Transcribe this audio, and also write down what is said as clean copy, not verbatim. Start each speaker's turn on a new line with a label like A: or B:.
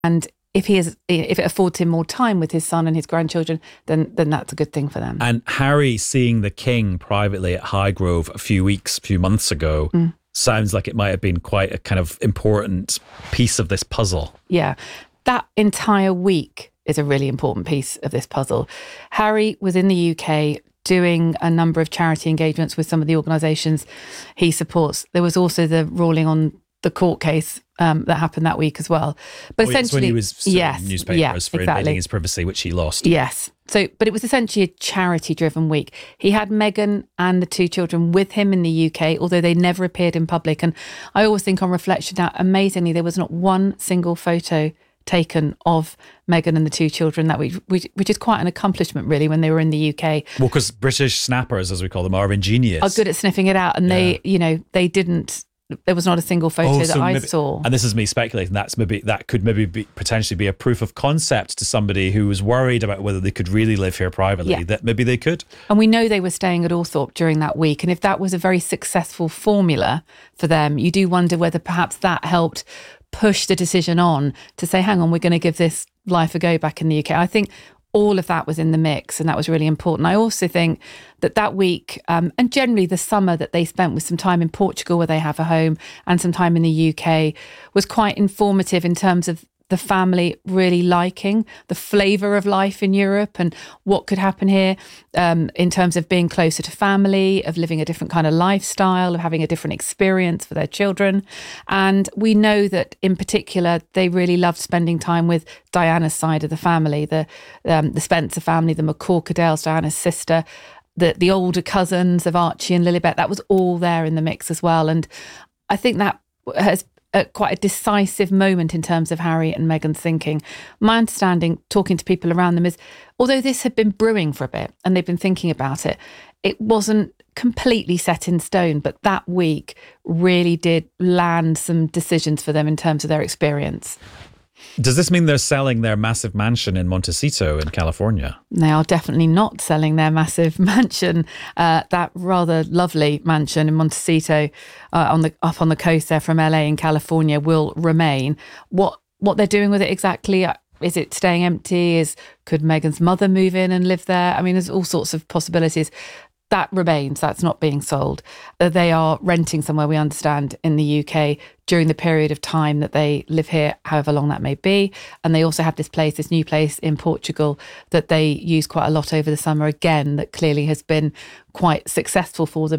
A: And if it affords him more time with his son and his grandchildren, then that's a good thing for them.
B: And Harry seeing the King privately at Highgrove a few months ago, sounds like it might have been quite a kind of important piece of this puzzle.
A: Yeah, that entire week is a really important piece of this puzzle. Harry was in the UK doing a number of charity engagements with some of the organisations he supports. There was also the ruling on the court case that happened that week as well. But essentially,
B: when he was suing newspapers for invading his privacy, which he lost.
A: Yes. But it was essentially a charity-driven week. He had Meghan and the two children with him in the UK, although they never appeared in public. And I always think on reflection now, amazingly, there was not one single photo taken of Meghan and the two children that week, which is quite an accomplishment, really, when they were in the UK.
B: Well, because British snappers, as we call them, are ingenious.
A: Are good at sniffing it out. And they didn't... There was not a single photo that I saw.
B: And this is me speculating. That could potentially be a proof of concept to somebody who was worried about whether they could really live here privately, that maybe they could.
A: And we know they were staying at Althorpe during that week. And if that was a very successful formula for them, you do wonder whether perhaps that helped push the decision on to say, hang on, we're going to give this life a go back in the UK. I think all of that was in the mix, and that was really important. I also think that week, and generally the summer that they spent with some time in Portugal where they have a home and some time in the UK, was quite informative in terms of the family really liking the flavour of life in Europe and what could happen here in terms of being closer to family, of living a different kind of lifestyle, of having a different experience for their children. And we know that in particular, they really loved spending time with Diana's side of the family, the Spencer family, the McCorkadales, Diana's sister, the older cousins of Archie and Lilibet. That was all there in the mix as well. And I think that has quite a decisive moment in terms of Harry and Meghan's thinking. My understanding, talking to people around them, is although this had been brewing for a bit and they've been thinking about it, it wasn't completely set in stone, but that week really did land some decisions for them in terms of their experience.
B: Does this mean they're selling their massive mansion in Montecito in California?
A: They are definitely not selling their massive mansion. That rather lovely mansion in Montecito up on the coast there from LA in California will remain. What they're doing with it exactly, is it staying empty? Could Meghan's mother move in and live there? I mean, there's all sorts of possibilities. That remains, that's not being sold. They are renting somewhere, we understand, in the UK during the period of time that they live here, however long that may be. And they also have this new place in Portugal that they use quite a lot over the summer again, that clearly has been quite successful for them.